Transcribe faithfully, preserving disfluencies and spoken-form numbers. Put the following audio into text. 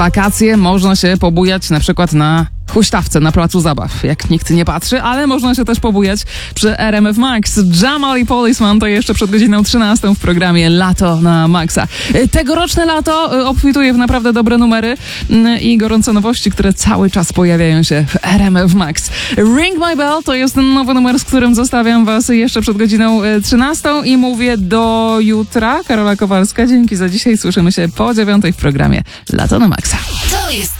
wakacje można się pobujać na przykład na huśtawce na placu zabaw, jak nikt nie patrzy, ale można się też pobujać przy R M F Max. Jamal i Policeman to jeszcze przed godziną trzynastą w programie Lato na Maxa. Tegoroczne lato obfituje w naprawdę dobre numery i gorące nowości, które cały czas pojawiają się w R M F Max. Ring My Bell to jest nowy numer, z którym zostawiam was jeszcze przed godziną trzynastą i mówię do jutra. Karola Kowalska, dzięki za dzisiaj. Słyszymy się po dziewiątej w programie Lato na Maxa. To jest